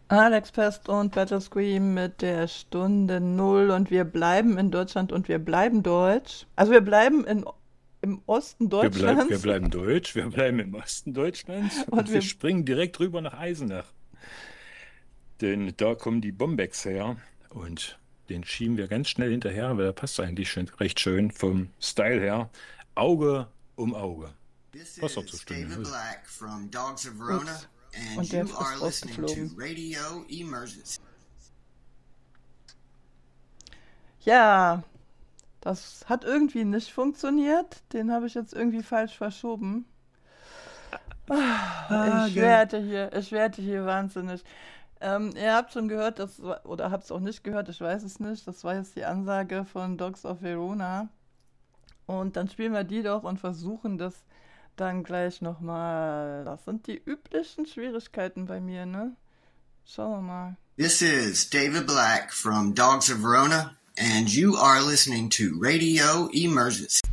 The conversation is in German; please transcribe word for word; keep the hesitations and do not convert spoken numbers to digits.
Alex Pest und Battle Scream mit der Stunde Null und wir bleiben in Deutschland und wir bleiben deutsch. Also wir bleiben in, im Osten Wir, bleib, wir Deutschlands bleiben deutsch, wir bleiben im Osten Deutschlands und und wir wir, springen direkt rüber nach Eisenach. Denn da kommen die Bombex her und den schieben wir ganz schnell hinterher, weil der passt eigentlich schon recht schön vom Style her. Auge um Auge. This Was auch zur is Stunde David Null. Black from Dogs of Verona, ups, and und der you are ist listening to rausgeflogen. Radio Emergency. Ja, das hat irgendwie nicht funktioniert. Den habe ich jetzt irgendwie falsch verschoben. Ich Frage. werde hier, ich werde hier wahnsinnig. Ähm, ihr habt schon gehört, das, war- oder habt es auch nicht gehört, ich weiß es nicht. Das war jetzt die Ansage von Dogs of Verona. Und dann spielen wir die doch und versuchen das dann gleich nochmal. Das sind die üblichen Schwierigkeiten bei mir, ne? Schauen wir mal. This is David Black from Dogs of Verona, and you are listening to Radio Emergency.